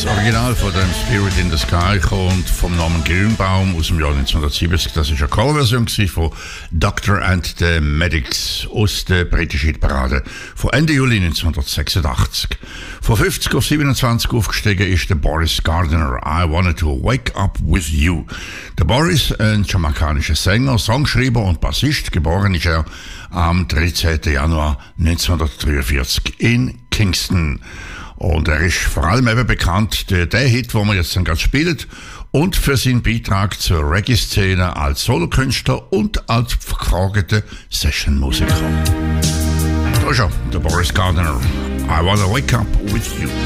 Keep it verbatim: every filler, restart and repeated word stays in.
Original von dem Spirit in the Sky kommt vom Namen Grünbaum aus dem Jahr neunzehnhundertsiebzig. Das ist eine Coverversion von Doctor and the Medics aus der britischen Hitparade von Ende Juli neunzehnhundertsechsundachtzig. Von fünfzig auf siebenundzwanzig aufgestiegen ist der Boris Gardiner. I Wanted to Wake Up With You. Der Boris, ein jamaikanischer Sänger, Songschreiber und Bassist, geboren ist er am dreizehnten Januar neunzehnhundertdreiundvierzig in Kingston. Und er ist vor allem eben bekannt, der, der Hit, den wir jetzt dann gerade spielen, und für seinen Beitrag zur Reggae-Szene als Solokünstler und als gefragter Sessionmusiker. Da ist er, der Boris Gardiner. I Wanna Wake Up With You.